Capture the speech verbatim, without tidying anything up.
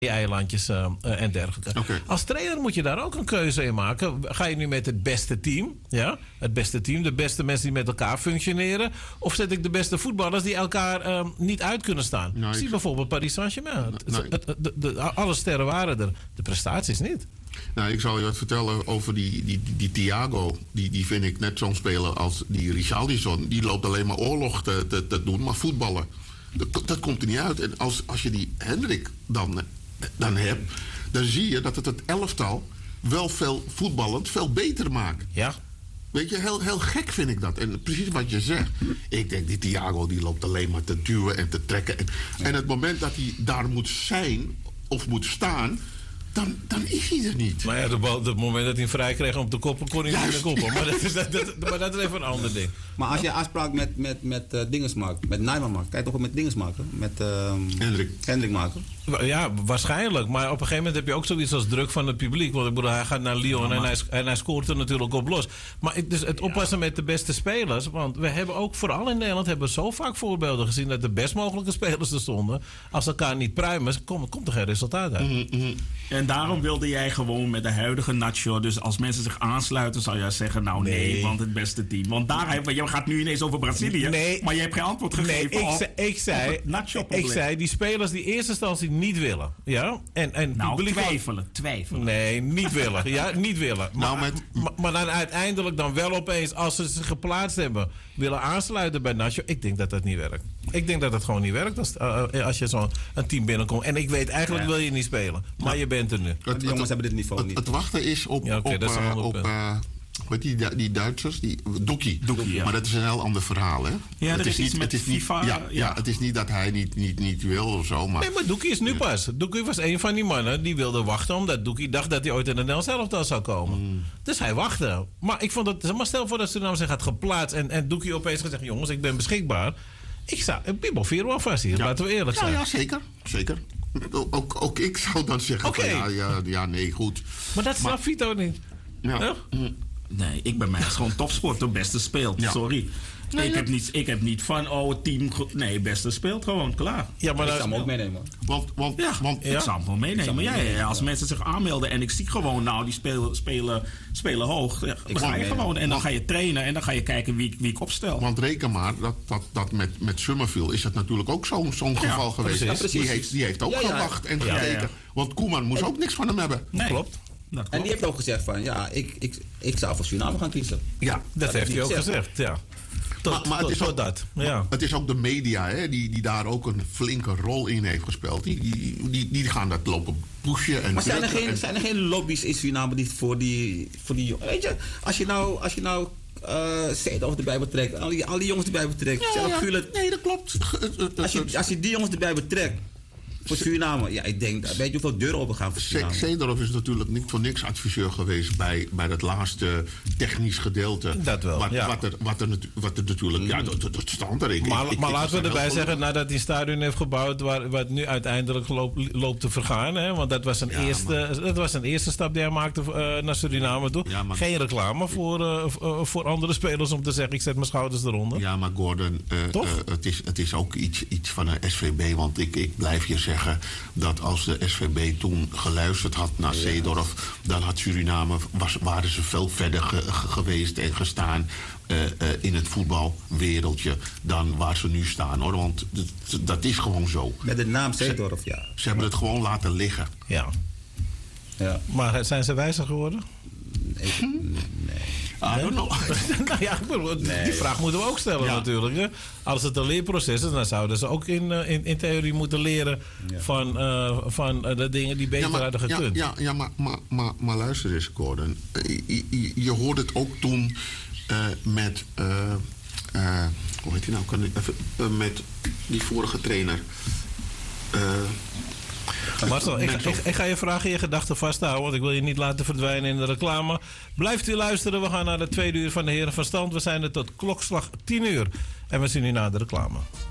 eilandjes uh, uh, en dergelijke. Okay. Als trainer moet je daar ook een keuze in maken. Ga je nu met het beste team, ja? Het beste team, de beste mensen die met elkaar functioneren, of zet ik de beste voetballers die elkaar uh, niet uit kunnen staan? Nou, Zie ik... bijvoorbeeld Paris Saint-Germain. Nou, het, het, de, de, alle sterren waren er, de prestaties niet. Nou, ik zal je wat vertellen over die, die, die, die Thiago. Die, die vind ik net zo'n speler als die Richarlison. Die loopt alleen maar oorlog te, te, te doen, maar voetballen, dat, dat komt er niet uit. En als, als je die Hendrik dan, dan hebt, dan zie je dat het het elftal wel veel voetballend veel beter maakt. Ja. Weet je, heel, heel gek vind ik dat. En precies wat je zegt. Ik denk, die Thiago die loopt alleen maar te duwen en te trekken. En, en het moment dat hij daar moet zijn of moet staan, Dan, dan is hij er niet. Maar ja, het moment dat hij hem vrij kreeg om te koppen, kon hij niet meer koppen. Maar dat, is, dat, dat, maar dat is even een ander ding. Maar als je afspraak met, met, met uh, dinges maakt, met Nijman maakt, kan je toch ook met dinges maken? Met uh, Hendrik. Hendrik maken? Ja, waarschijnlijk. Maar op een gegeven moment heb je ook zoiets als druk van het publiek. Want ik bedoel, hij gaat naar Lyon ja, en, hij, en hij scoort er natuurlijk op los. Maar het, dus het oppassen ja. met de beste spelers. Want we hebben ook, vooral in Nederland, hebben we zo vaak voorbeelden gezien dat de best mogelijke spelers er stonden. Als elkaar niet pruimen, komt, komt er geen resultaat uit. Mm-hmm. En daarom wilde jij gewoon met de huidige Nacho, dus als mensen zich aansluiten, zou jij zeggen, nou nee, nee want het beste team. Want daar heb, je gaat nu ineens over Brazilië, nee, maar je hebt geen antwoord gegeven nee, ik, op, zei, ik, zei, op ik zei, die spelers die in eerste instantie niet willen. Ja? En, en nou, twijfelen, twijfelen. Nee, niet willen. Ja, niet willen. Maar, nou, met... maar, maar dan uiteindelijk dan wel opeens, als ze zich geplaatst hebben, willen aansluiten bij Nacho. Ik denk dat dat niet werkt. Ik denk dat het gewoon niet werkt als, uh, als je zo'n team binnenkomt. En ik weet eigenlijk ja. wil je niet spelen, maar ja. je bent er nu. Het, de jongens hebben dit niveau het, niet. Het wachten is op, ja, okay, op, uh, op uh, met die, die Duitsers, die Doekie. Doekie ja. Maar dat is een heel ander verhaal, hè? Ja, het is, is iets met het is FIFA. Niet, ja, ja. ja, het is niet dat hij niet, niet, niet wil of zo. Maar, nee, maar Doekie is nu ja. pas. Doekie was een van die mannen die wilde wachten, omdat Doekie dacht dat hij ooit in de Nederlands elftal zou komen. Mm. Dus hij wachtte. Maar ik vond het, maar stel voor dat Suriname zich had geplaatst en, en Doekie opeens gezegd, jongens, ik ben beschikbaar. Ik zou, Bibo vier wel vast hier, ja. laten we eerlijk zijn. Ja, ja zeker. Zeker. Ook, ook ik zou dan zeggen, okay. van, ja, ja, ja, nee, goed. Maar dat snapt Vito niet. Ja. Ja? Nee, ik ben mij gewoon topsport, de beste speelt. Ja. Sorry. Nee, ik, heb niet, ik heb niet van, oh, het team... Nee, beste speelt gewoon, klaar. Ja, maar ik zou hem ook meenemen. Want, want, ja, want, ik ja. zou hem wel meenemen. Ja, ja, ja, als mensen zich aanmelden en ik zie gewoon, nou, die spelen, spelen, spelen hoog. Ja, dan ga je gewoon en dan want, ga je trainen en dan ga je kijken wie, wie ik opstel. Want reken maar, dat, dat, dat met, met Summerville is dat natuurlijk ook zo'n zo'n ja, geval geweest. Precies, ja, die, heeft, die heeft ook ja, ja. gewacht en gekeken. Ja, ja. Want Koeman moest en, ook niks van hem hebben. Nee. Klopt. Dat en die heeft ook gezegd van, ja, ik, ik, ik zou voor Suriname gaan kiezen. Ja, dat, dat heeft hij ook gezegd, gezegd ja. Tot, maar maar tot, het, is ook, dat. Ja. het is ook de media hè, die, die daar ook een flinke rol in heeft gespeeld. Die, die, die, die gaan dat lopen pushen. En maar zijn er, geen, en... zijn er geen lobby's in Suriname die voor die, voor die jongens... Weet je, als je nou... Als je nou Uh, Seedorf erbij betrekt, al die, al die jongens erbij betrekt. Ja, ja. Gulet, nee, dat klopt. Als je, als je die jongens erbij betrekt, voor Suriname, ja, ik denk, weet je hoeveel deuren open gaan voor Suriname? Seedorf is natuurlijk niet voor niks adviseur geweest bij, bij dat laatste technisch gedeelte. Dat wel, wat, ja. wat, er, wat, er, wat er natuurlijk, mm. ja, dat, dat stond er. Ik, maar ik, ik, maar ik, laten we erbij zeggen, nadat hij een stadion heeft gebouwd, waar, wat nu uiteindelijk loopt, loopt te vergaan, hè? Want dat was een, ja, eerste, maar... dat was een eerste stap die hij maakte uh, naar Suriname toe. Ja, maar... Geen reclame voor, uh, uh, voor andere spelers om te zeggen, ik zet mijn schouders eronder. Ja, maar Gordon, uh, Toch? Uh, het, is, het is ook iets, iets van een S V B, want ik, ik blijf je zeggen dat als de S V B toen geluisterd had naar ja. Seedorf, dan had Suriname, was, waren ze veel verder ge, ge, geweest en gestaan uh, uh, in het voetbalwereldje dan waar ze nu staan, hoor. Want d- dat is gewoon zo. Met de naam Seedorf, ja. Ze hebben het gewoon laten liggen. Ja. ja. Maar zijn ze wijzer geworden? Nee. nee. Ah, nee? nou ja, nee. Die vraag moeten we ook stellen ja. natuurlijk. Hè. Als het een leerproces is, dan zouden ze ook in, in, in theorie moeten leren ja. van, uh, van uh, de dingen die beter ja, maar, hadden gekund. Ja, ja, ja maar, maar, maar, maar luister eens, Gordon. Je, je, je hoorde het ook toen uh, met... Uh, uh, hoe heet hij nou? Kan ik even, uh, met die vorige trainer... Uh, Marcel, ik, ik, ik ga je vragen in je gedachten vasthouden, want ik wil je niet laten verdwijnen in de reclame. Blijft u luisteren, we gaan naar de tweede uur van de Heren van Stand. We zijn er tot klokslag tien uur en we zien u na de reclame.